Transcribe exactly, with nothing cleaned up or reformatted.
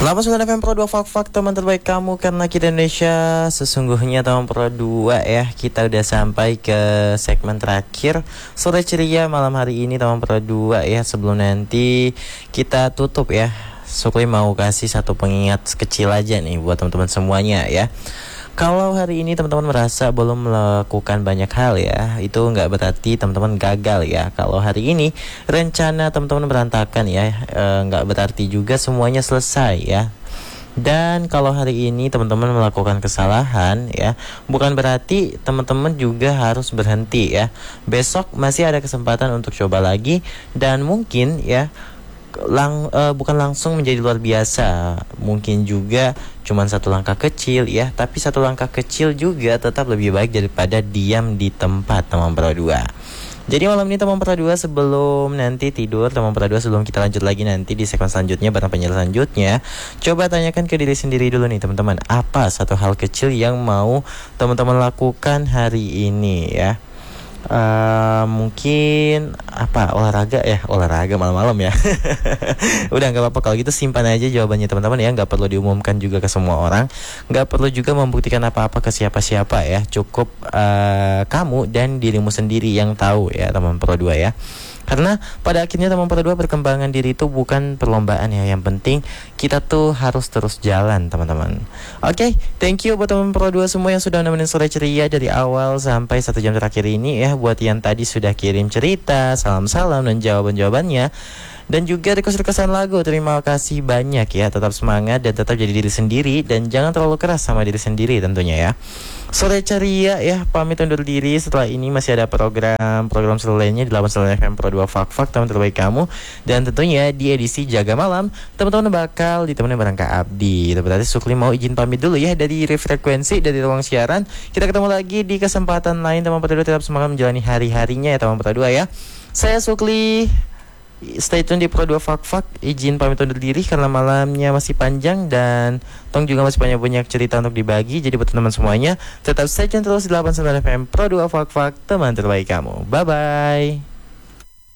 delapan puluh sembilan F M Pro dua Fak-Fak, teman terbaik kamu karena kita Indonesia. Sesungguhnya teman Pro dua ya, kita udah sampai ke segmen terakhir sore ceria malam hari ini teman Pro dua ya. Sebelum nanti kita tutup ya, Sukli mau kasih satu pengingat kecil aja nih buat teman-teman semuanya ya. Kalau hari ini teman-teman merasa belum melakukan banyak hal ya, itu nggak berarti teman-teman gagal ya. Kalau hari ini rencana teman-teman berantakan ya, e, nggak berarti juga semuanya selesai ya. Dan kalau hari ini teman-teman melakukan kesalahan ya, bukan berarti teman-teman juga harus berhenti ya. Besok masih ada kesempatan untuk coba lagi, dan mungkin ya Lang, uh, bukan langsung menjadi luar biasa, mungkin juga cuman satu langkah kecil ya, tapi satu langkah kecil juga tetap lebih baik daripada diam di tempat teman Pro dua. Jadi malam ini teman Pro dua, sebelum nanti tidur teman Pro dua, sebelum kita lanjut lagi nanti di segmen selanjutnya barang penyiar selanjutnya, coba tanyakan ke diri sendiri dulu nih teman-teman, apa satu hal kecil yang mau teman-teman lakukan hari ini ya. Uh, mungkin apa olahraga ya, olahraga malam-malam ya. Udah nggak apa-apa kalau gitu, simpan aja jawabannya teman-teman ya, nggak perlu diumumkan juga ke semua orang, nggak perlu juga membuktikan apa-apa ke siapa-siapa ya. Cukup uh, kamu dan dirimu sendiri yang tahu ya teman Pro dua ya. Karena pada akhirnya teman Pro dua, perkembangan diri itu bukan perlombaan ya. Yang penting kita tuh harus terus jalan teman-teman. Oke, okay, thank you buat teman Pro dua semua yang sudah nemenin sore ceria dari awal sampai satu jam terakhir ini ya. Buat yang tadi sudah kirim cerita, salam-salam dan jawaban-jawabannya, dan juga request-requestan lagu, terima kasih banyak ya. Tetap semangat dan tetap jadi diri sendiri, dan jangan terlalu keras sama diri sendiri tentunya ya. Sore ceria ya, pamit undur diri. Setelah ini masih ada program program seru lainnya di delapan puluh sembilan F M Pro dua Fak-Fak, teman terbaik kamu. Dan tentunya di edisi Jaga Malam, teman-teman bakal ditemani bareng Kak Abdi. Berarti Sukli mau izin pamit dulu ya dari Refrekuensi, dari ruang siaran. Kita ketemu lagi di kesempatan lain teman Pro dua. Tetap semangat menjalani hari-harinya ya teman Pro dua ya. Saya Sukli, stay tune di Pro dua Fak-Fak. Izin pamit undur diri karena malamnya masih panjang dan Tong juga masih banyak-banyak cerita untuk dibagi. Jadi buat teman-teman semuanya, tetap stay tune terus di delapan puluh sembilan F M Pro dua Fak-Fak, teman terbaik kamu. Bye-bye.